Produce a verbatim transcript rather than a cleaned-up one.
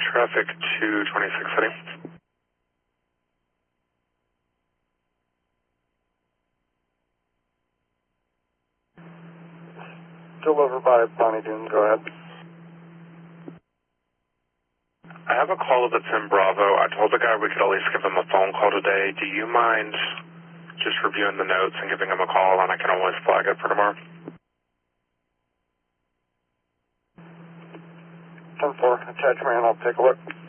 traffic to twenty-six City. Still over by Bonnie Doon, go ahead. I have a call that's in Bravo. I told the guy we could at least give him a phone call today. Do you mind just reviewing the notes and giving him a call, and I can always flag it for tomorrow? ten four, attachment, I'll take a look.